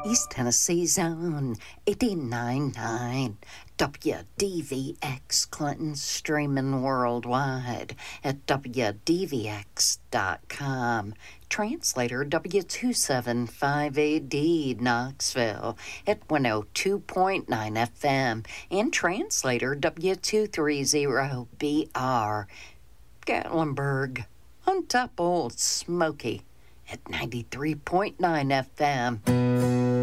East Tennessee Zone 89.9 WDVX Clinton, streaming worldwide at WDVX.com. Translator W275AD Knoxville at 102.9 FM and translator W230BR Gatlinburg on top Old Smoky at 93.9 FM.